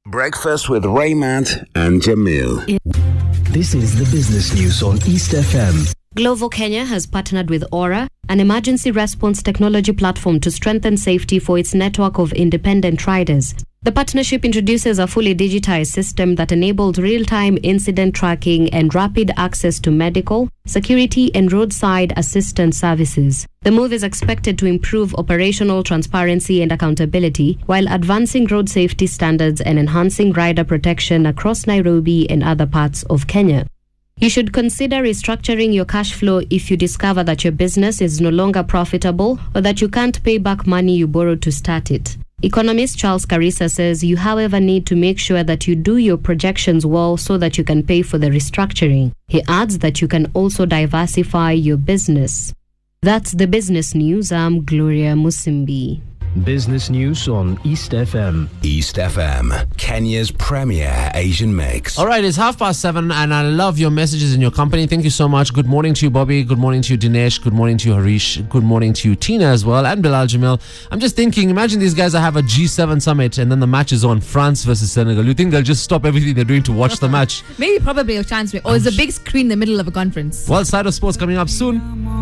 Breakfast with Raymond and Jamil. This is the business news on East FM. Glovo Kenya has partnered with Aura, an emergency response technology platform, to strengthen safety for its network of independent riders. The partnership introduces a fully digitized system that enables real-time incident tracking and rapid access to medical, security, and roadside assistance services. The move is expected to improve operational transparency and accountability while advancing road safety standards and enhancing rider protection across Nairobi and other parts of Kenya. You should consider restructuring your cash flow if you discover that your business is no longer profitable or that you can't pay back money you borrowed to start it. Economist Charles Karisa says you, however, need to make sure that you do your projections well so that you can pay for the restructuring. He adds that you can also diversify your business. That's the business news. I'm Gloria Musimbi. Business news on East FM. East FM, Kenya's premier Asian mix. All right, it's 7:30 and I love your messages in your company. Thank you so much. Good morning to you, Bobby. Good morning to you, Dinesh. Good morning to you, Harish. Good morning to you, Tina, as well, and Bilal Jamil. I'm just thinking, imagine these guys have a G7 summit and then the match is on, France versus Senegal. You think they'll just stop everything they're doing to watch the match? Maybe, probably a chance. Or it's a big screen in the middle of a conference. Well, Side of Sports coming up soon.